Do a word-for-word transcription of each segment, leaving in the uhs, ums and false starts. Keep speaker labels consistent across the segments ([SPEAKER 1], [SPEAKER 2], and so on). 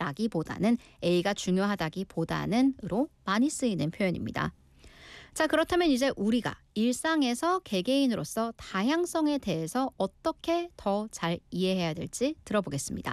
[SPEAKER 1] 중요하다기보다는 A가 중요하다기보다는으로 많이 쓰이는 표현입니다. 자, 그렇다면 이제 우리가 일상에서 개개인으로서 다양성에 대해서 어떻게 더 잘 이해해야 될지 들어보겠습니다.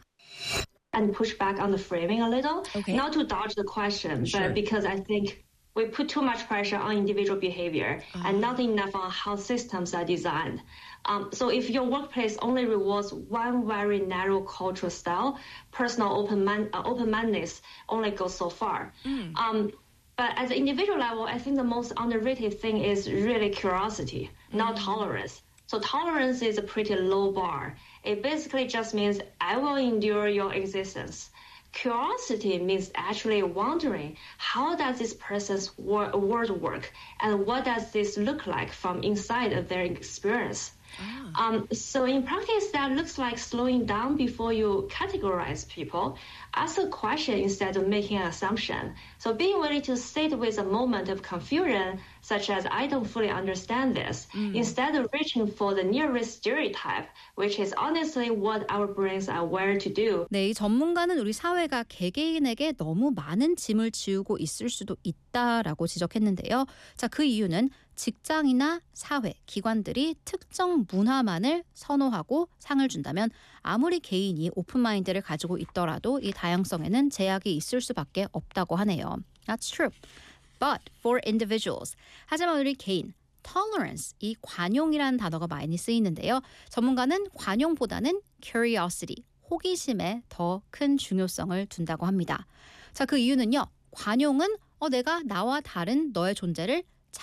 [SPEAKER 2] And push back on the framing a little,
[SPEAKER 1] Okay.
[SPEAKER 2] not to dodge the question,
[SPEAKER 1] Sure.
[SPEAKER 2] but because I think we put too much pressure on individual behavior
[SPEAKER 1] Uh.
[SPEAKER 2] and not enough on how systems are designed. Um, so if your workplace only rewards one very narrow cultural style, personal open man, uh, open-mindedness only goes so far.
[SPEAKER 1] Mm.
[SPEAKER 2] Um, but at the individual level, I think the most underrated thing is really curiosity, not tolerance. So tolerance is a pretty low bar. It basically just means I will endure your existence. Curiosity means actually wondering how does this person's wor- world work and what does this look like from inside of their experience.
[SPEAKER 1] Ah.
[SPEAKER 2] Um, so in practice, that looks like slowing down before you categorize people. Ask a question instead of making an assumption. So being willing to sit with a moment of confusion, such as I don't fully understand this, mm. instead of reaching for the nearest stereotype, which is honestly what our brains are wired to do.
[SPEAKER 1] 네, 이 전문가는 우리 사회가 개개인에게 너무 많은 짐을 지우고 있을 수도 있다라고 지적했는데요. 자, 그 이유는 직장이나 사회, 기관들이 특정 문화만을 선호하고 상을 준다면 아무리 개인이 오픈마인드를 가지고 있더라도 이 다양성에는 제약이 있을 수밖에 없다고 하네요. That's true. But for individuals. 하지만 우리 개인, tolerance, 이 관용이라는 단어가 많이 쓰이는데요. 전문가는 관용보다는 curiosity, 호기심에 더 큰 중요성을 둔다고 합니다. 자, 그 이유는요. 관용은 어, 내가 나와 다른 너의 존재를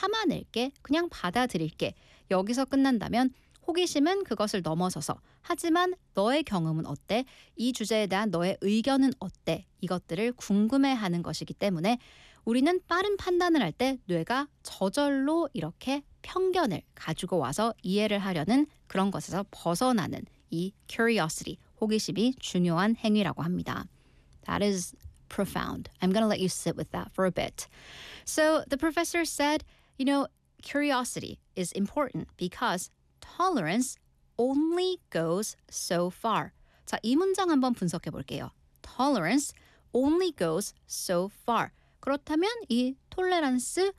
[SPEAKER 1] 참아낼게, 그냥 받아들일게. 여기서 끝난다면 호기심은 그것을 넘어서서 하지만 너의 경험은 어때? 이 주제에 대한 너의 의견은 어때? 이것들을 궁금해하는 것이기 때문에 우리는 빠른 판단을 할 때 뇌가 저절로 이렇게 편견을 가지고 와서 이해를 하려는 그런 것에서 벗어나는 이 curiosity, 호기심이 중요한 행위라고 합니다. That is profound. I'm going to let you sit with that for a bit. So the professor said, you know, curiosity is important because tolerance only goes so far. 자, 이 문장 한번 분석해 볼게요. Tolerance only goes so far. 그렇다면 이 톨레란스,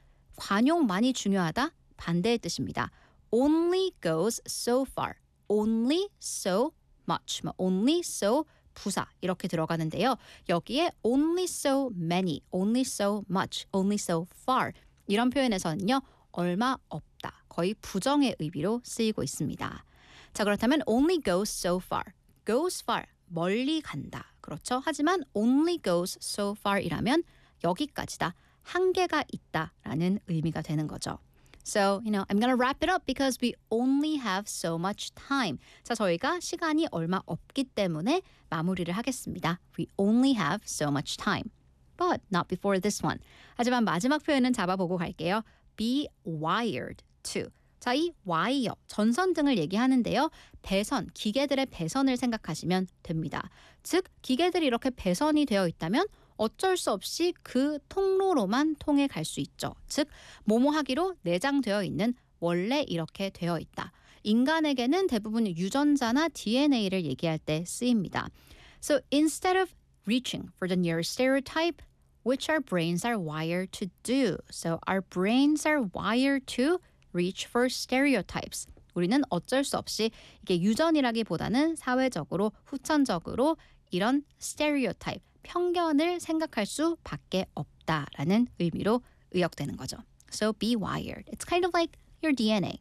[SPEAKER 1] 관용만이 중요하다? 반대의 뜻입니다. Only goes so far. Only so much. Only so 부사 이렇게 들어가는데요. 여기에 only so many, only so much, only so far 이런 표현에서는요. 얼마 없다. 거의 부정의 의미로 쓰이고 있습니다. 자, 그렇다면 only goes so far. goes far, 멀리 간다. 그렇죠? 하지만 only goes so far이라면 여기까지다. 한계가 있다라는 의미가 되는 거죠. So, you know, I'm going to wrap it up because we only have so much time. 자, 저희가 시간이 얼마 없기 때문에 마무리를 하겠습니다. We only have so much time. But not before this one. 하지만 마지막 표현은 잡아보고 갈게요. Be wired to. 자, 이 와이어, 전선 등을 얘기하는데요. 배선, 기계들의 배선을 생각하시면 됩니다. 즉, 기계들이 이렇게 배선이 되어 있다면 어쩔 수 없이 그 통로로만 통해 갈 수 있죠. 즉, 뭐뭐 하기로 내장되어 있는 원래 이렇게 되어 있다. 인간에게는 대부분 유전자나 디엔에이를 얘기할 때 쓰입니다. So instead of reaching for the nearest stereotype, which our brains are wired to do. So our brains are wired to reach for stereotypes. 우리는 어쩔 수 없이 이게 유전이라기보다는 사회적으로, 후천적으로 이런 stereotype, 편견을 생각할 수밖에 없다라는 의미로 의역되는 거죠. So be wired. It's kind of like your 디엔에이.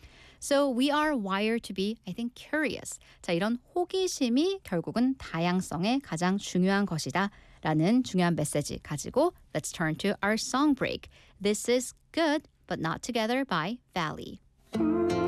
[SPEAKER 1] So we are wired to be, I think, curious. 자, 이런 호기심이 결국은 다양성의 가장 중요한 것이다 라는 중요한 메시지 가지고 Let's turn to our song break. This is Good But Not Together by Valley.